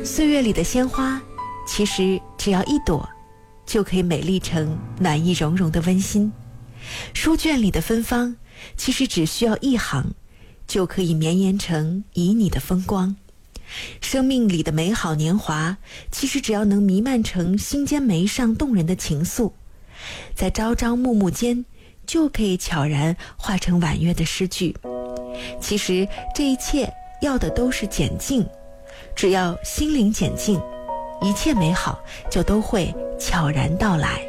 岁月里的鲜花，其实只要一朵，就可以美丽成暖意融融的温馨。书卷里的芬芳，其实只需要一行，就可以绵延成旖旎的风光。生命里的美好年华，其实只要能弥漫成心间眉上动人的情愫，在朝朝暮暮间，就可以悄然化成婉约的诗句。其实这一切要的都是简静，只要心灵简静，一切美好就都会悄然到来。